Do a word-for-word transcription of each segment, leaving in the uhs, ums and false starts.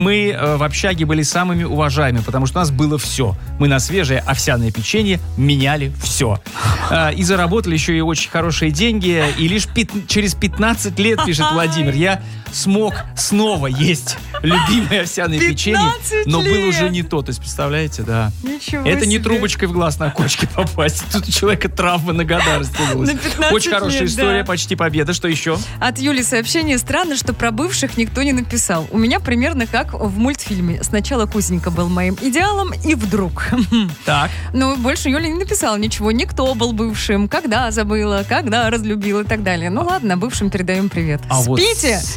Мы э, в общаге были самыми уважаемыми, потому что у нас было все. Мы на свежее овсяное печенье меняли все. Э, и заработали еще и очень хорошие деньги. И лишь пят- через пятнадцать лет, пишет Владимир, я смог снова есть любимое овсяное печенье, но лет. был уже не то. То есть, представляете, да. Ничего Это не себе. трубочкой в глаз на кочке попасть. Тут у человека травма на года растянулась. На пятнадцать Очень хорошая лет, история, да. почти победа. Что еще? От Юли сообщение. Странно, что про бывших никто не написал. У меня примерно как в мультфильме. Сначала Кузенька был моим идеалом, и вдруг. Так. Ну, больше Юля не написала ничего. Никто был бывшим. Когда забыла, когда разлюбила и так далее. Ну ладно, бывшим передаем привет. А вот Спите! с-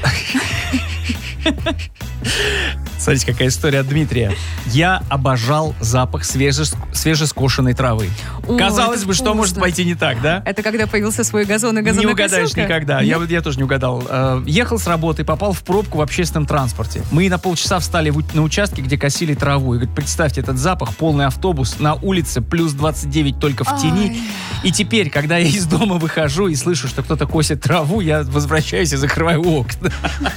Смотрите, какая история от Дмитрия. Я обожал запах свежес- свежескошенной травы. О, Казалось это бы, что вкусно. может пойти не так, да? Это когда появился свой газон и Не газонокосилка? угадаешь никогда. Я, вот- я тоже не угадал. Э, ехал с работы, попал в пробку в общественном транспорте. Мы на полчаса встали в у- на участке, где косили траву. И говорит, представьте, этот запах, полный автобус, на улице плюс двадцать девять только в тени. Ай. И теперь, когда я из дома выхожу и слышу, что кто-то косит траву, я возвращаюсь и закрываю окна.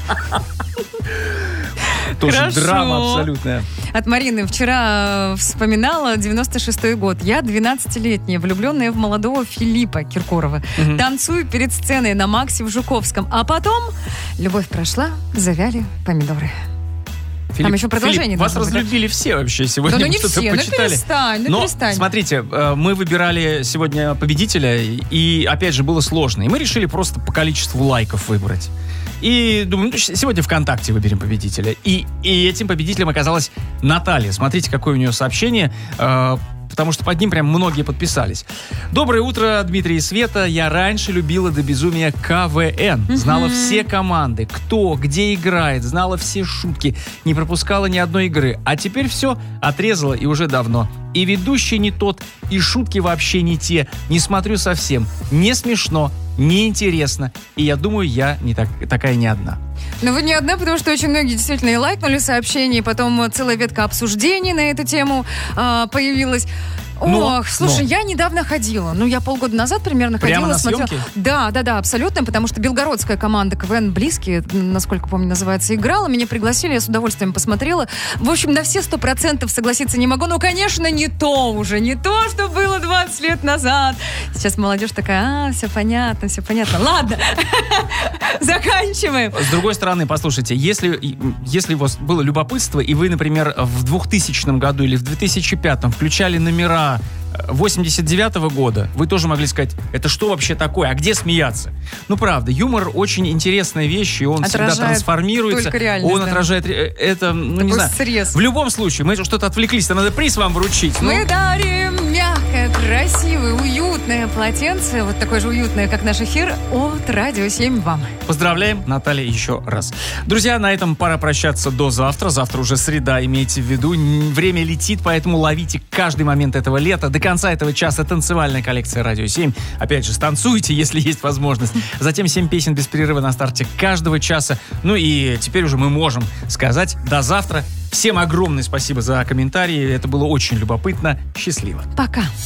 Тоже Хорошо. драма абсолютная. От Марины. Вчера э, вспоминала девяносто шестой год. Я двенадцатилетняя, влюбленная в молодого Филиппа Киркорова. Мгм. Танцую перед сценой на Максе в Жуковском. А потом любовь прошла, завяли помидоры. Филипп, еще продолжение Филипп, вас должно быть, да? разлюбили все вообще сегодня. Да ну мы не что-то все, ну почитали. перестань, ну Но, перестань. смотрите, э, мы выбирали сегодня победителя, и, опять же, было сложно. И мы решили просто по количеству лайков выбрать. И думаю, ну, сегодня ВКонтакте выберем победителя. И, и этим победителем оказалась Наталья. Смотрите, какое у нее сообщение, э, потому что под ним прям многие подписались. Доброе утро, Дмитрий и Света. Я раньше любила до безумия КВН. Знала все команды, кто, где играет, знала все шутки, не пропускала ни одной игры. А теперь все отрезала и уже давно. И ведущий не тот, и шутки вообще не те. Не смотрю совсем. Не смешно, не интересно. И я думаю, я не так, такая не одна. Ну вы не одна, потому что очень многие действительно и лайкнули сообщение, и потом целая ветка обсуждений на эту тему а, появилась. Но, Ох, слушай, но. я недавно ходила. Ну, я полгода назад примерно Прямо ходила, на смотрела. съемки? Да, да, да, абсолютно, потому что белгородская команда КВН «Близкие», насколько помню, называется, играла. Меня пригласили, я с удовольствием посмотрела. В общем, на все сто процентов согласиться не могу. Ну, конечно, не то уже, не то, что было двадцать лет назад. Сейчас молодежь такая, а, все понятно, все понятно. Ладно, заканчиваем. С другой стороны, послушайте, если, если у вас было любопытство, и вы, например, в двухтысячном году или в две тысячи пятом включали номера восемьдесят девятого года, вы тоже могли сказать, это что вообще такое, а где смеяться? Ну, правда, юмор очень интересная вещь, и он Отражает всегда трансформируется. только реальность, Он да. отражает ре- это, ну, Такой не знаю. срез. В любом случае, мы что-то отвлеклись, надо приз вам вручить. Ну, Мы дарим мягкое, красивое, уютное полотенце, вот такое же уютное, как наш эфир, от Радио семь вам. поздравляем, Наталья, еще раз. Друзья, на этом пора прощаться до завтра. Завтра уже среда, имейте в виду. Н- Время летит, поэтому ловите каждый момент этого лета. До конца этого часа танцевальная коллекция «Радио семь». Опять же, станцуйте, если есть возможность. Затем семь песен без перерыва на старте каждого часа. Ну и теперь уже мы можем сказать до завтра. Всем огромное спасибо за комментарии. Это было очень любопытно. Счастливо. Пока.